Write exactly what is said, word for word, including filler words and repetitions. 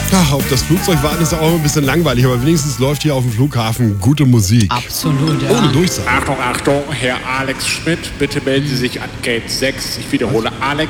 Ach, auf das Flugzeug warten ist auch ein bisschen langweilig, aber wenigstens läuft hier auf dem Flughafen gute Musik. Absolut, ja. Ohne Durchsage. Achtung, Achtung, Herr Alex Schmidt, bitte melden Sie sich an Gate sechs. Ich wiederhole, Alex